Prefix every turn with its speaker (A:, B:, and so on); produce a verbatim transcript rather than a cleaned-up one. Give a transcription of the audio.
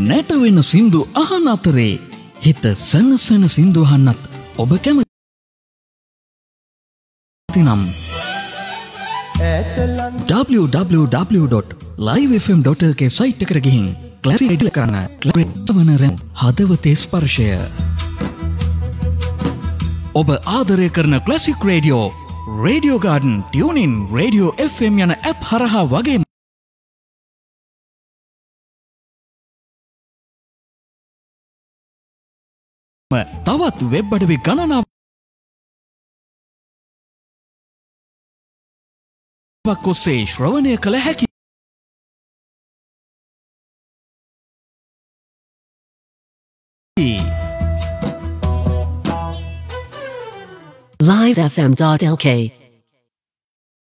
A: නැටවෙන සින්දු අහන අතරේ හිත සනසන සින්දු අහන්නත් ඔබ කැමති නම් w w w dot live f m dot l k site එකට ගිහින් ක්ලාසික් රේඩියෝ කරන ක්ලාසික් හදවතේ ස්පර්ශය ඔබ ආදරය කරන classic radio radio garden tuning radio F M යන ඇප් හරහා වගේම තවත් වෙබ් අඩවි ගණනාවක් ඔස්සේ ශ්‍රවණය කළ හැකි
B: live f m dot l k